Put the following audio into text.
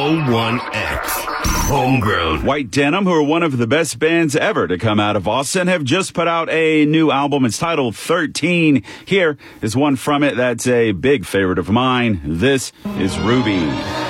101X. Homegrown. White Denim, who are one of the best bands ever to come out of Austin, have just put out a new album. It's titled 13. Here is one from it that's a big favorite of mine. This is Ruby.